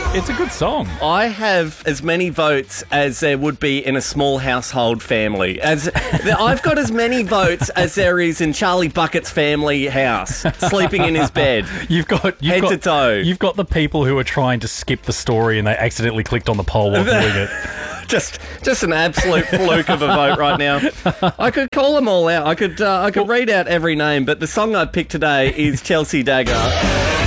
It's a good song. I have as many votes as there would be in a small household family. I've got as many votes as there is in Charlie Bucket's family house, sleeping in his bed. You've got head to toe. You've got the people who are trying to skip the story and they accidentally clicked on the poll while doing it. Just an absolute fluke of a vote right now. I could call them all out. I could read out every name, but the song I picked today is Chelsea Dagger.